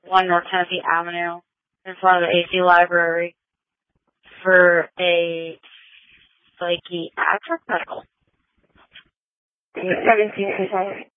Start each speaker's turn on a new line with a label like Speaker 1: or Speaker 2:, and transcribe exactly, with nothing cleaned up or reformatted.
Speaker 1: one North Tennessee Avenue in front of the A C Library for a psychiatric medical.
Speaker 2: seventeen percent.